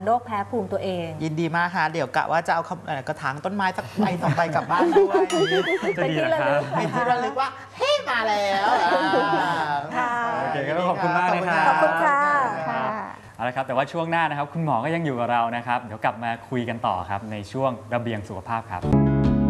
โรคแพ้ภูมิตัวเองยินดีมากค่ะเดี๋ยวกะว่าจะเอากระถางต้นไม้สักใบสองใบกลับบ้านด้วยเป็นที่ระลึกเป็นที่ระลึกว่าเฮ้มาแล้วค่ะโอเคก็ต้องขอบคุณมากนะครับขอบคุณค่ะเอาละครับแต่ว่าช่วงหน้านะครับคุณหมอก็ยังอยู่กับเรานะครับเดี๋ยวกลับมาคุยกันต่อครับในช่วงระเบียงสุขภาพครับ